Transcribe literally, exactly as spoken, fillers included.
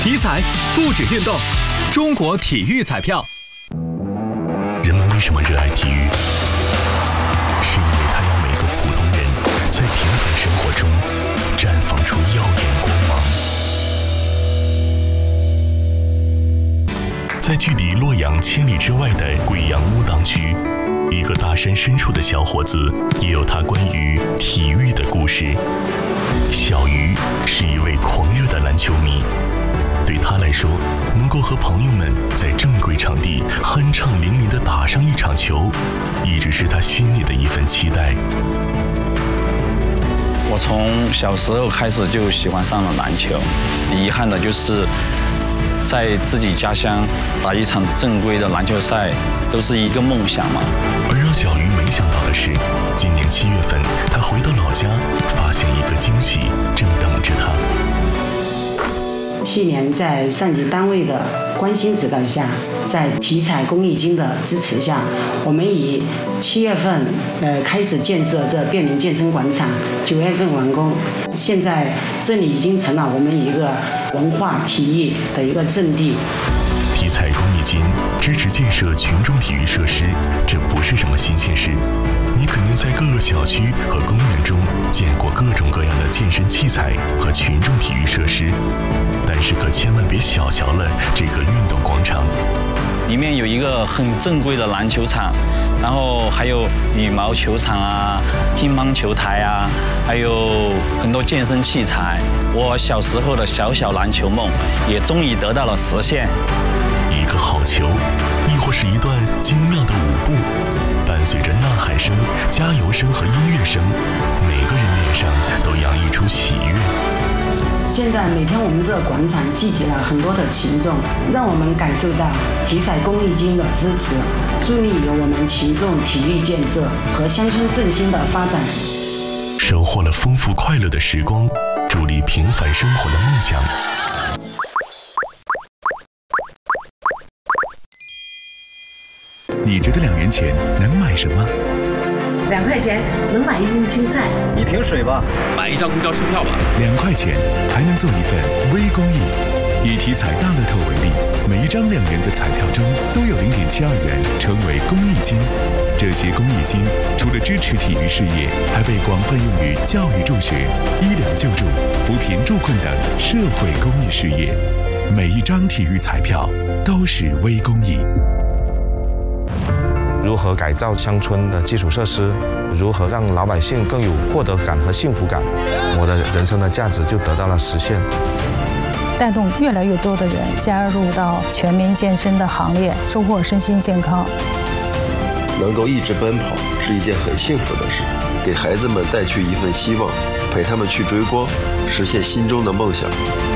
体彩不止运动，中国体育彩票。 人们为什么热爱体育？是因为它让每个普通人在平凡生活中绽放出耀眼光芒。在距离洛阳千里之外的贵阳乌当区，一个大山深处的小伙子也有他关于体育的故事。小鱼是一位狂热的篮球迷，对他来说，能够和朋友们在正规场地酣畅淋漓地打上一场球，一直是他心里的一份期待。 我从小时候开始就喜欢上了篮球，遗憾的就是在自己家乡打一场正规的篮球赛都是一个梦想嘛。 而让小鱼没想到的是，今年七月份他回到老家，发现一个惊喜正等着他。 去年在上级单位的关心指导下，在体彩公益金的支持下，我们以七月份呃开始建设这便民健身馆场，九月份完工。现在这里已经成了我们一个文化体育的一个阵地。 体彩公益金支持建设群众体育设施，这不是什么新鲜事。你肯定在各个小区和公园中见过各种各样的健身器材和群众体育设施，但是可千万别小瞧了这个运动广场。 里面有一个很正规的篮球场，然后还有羽毛球场啊、乒乓球台啊，还有很多健身器材。我小时候的小小篮球梦也终于得到了实现。 一个好球，亦或是一段精妙的舞步，伴随着呐喊声、加油声和音乐声，每个人脸上都洋溢出喜悦。 现在每天我们这个广场聚集了很多的群众，让我们感受到体彩公益金的支持，助力于我们群众体育建设和乡村振兴的发展。 收获了丰富快乐的时光，助力平凡生活的梦想。 你觉得两元钱能买什么？ 两块钱能买一斤青菜， 一瓶水吧， 买一张公交车票吧。 两块钱还能做一份微公益。以体彩大乐透为例，每一张两元的彩票中都有零点七二元成为公益金。这些公益金除了支持体育事业，还被广泛用于教育助学、医疗救助、扶贫助困等社会公益事业。每一张体育彩票都是微公益。 如何改造乡村的基础设施，如何让老百姓更有获得感和幸福感，我的人生的价值就得到了实现。 带动越来越多的人加入到全民健身的行列，收获身心健康。 能够一直奔跑是一件很幸福的事，给孩子们带去一份希望，陪他们去追光，实现心中的梦想。